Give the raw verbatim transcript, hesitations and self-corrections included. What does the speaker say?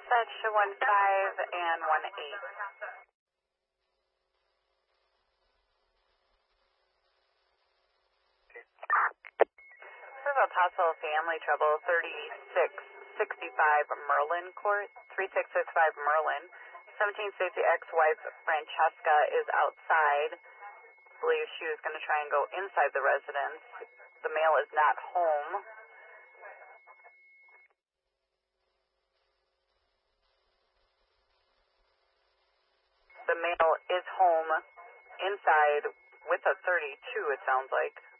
Dispatch one five and one eight. This is El Paso Family Trouble, thirty-six sixty-five Merlin Court, thirty-six sixty-five Merlin. seventeen sixty ex-wife Francesca is outside. I believe she was going to try and go inside the residence. The male is not home. The male is home inside with a thirty-two, it sounds like.